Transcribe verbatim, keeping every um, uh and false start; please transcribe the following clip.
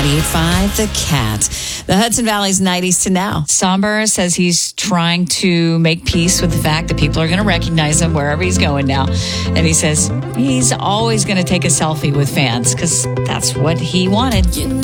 ninety-eight point five The Cat. The Hudson Valley's nineties to now. Somber says he's trying to make peace with the fact that people are going to recognize him wherever he's going now. And he says he's always going to take a selfie with fans because that's what he wanted.